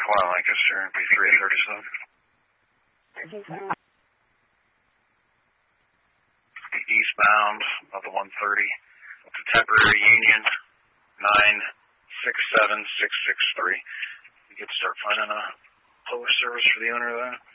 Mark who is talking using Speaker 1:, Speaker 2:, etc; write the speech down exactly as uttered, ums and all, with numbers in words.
Speaker 1: Hawaii Lancaster, B three thirty-seven. Eastbound, about the one thirty. It's a temporary Union, nine six seven six six three. You could start finding a lower service for the owner of that.